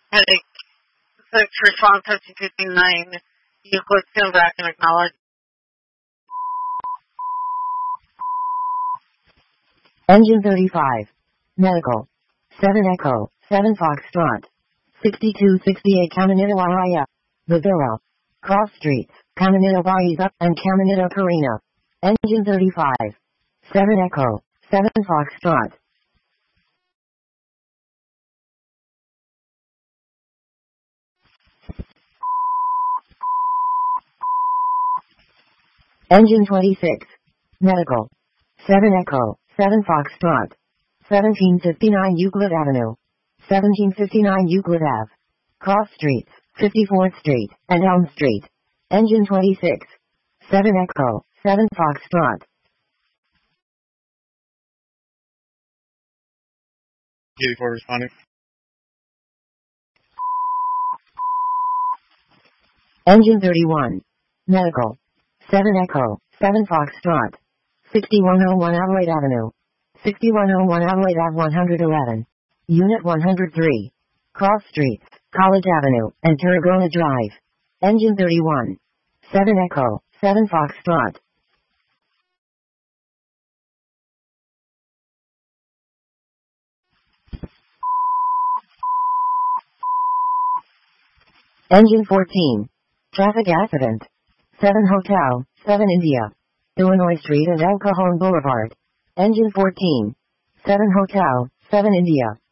Headache. 6, response 5059. You click stand back and acknowledge. Engine 35. Medical. 7 Echo, 7 Foxtrot. 6268 Caminito Araya. Maduro. Cross Streets, Caminito Baiza, and Caminito Carina. Engine 35. 7 Echo, 7 Foxtrot. Engine 26. Medical. 7 Echo, 7 Foxtrot. 1759 Euclid Avenue. 1759 Euclid Ave. Cross Streets, 54th Street, and Elm Street. Engine 26. 7 Echo, 7 Foxtrot. 84 responding. Engine 31. Medical. 7 Echo, 7 Foxtrot. 6101 Adelaide Avenue. 6101 Adelaide Ave 111. Unit 103. Cross Streets, College Avenue, and Tarragona Drive. Engine 31. 7 Echo, 7 Foxtrot. Engine 14. Traffic accident. 7 Hotel, 7 India. Illinois Street and El Cajon Boulevard. Engine 14. 7 Hotel, 7 India.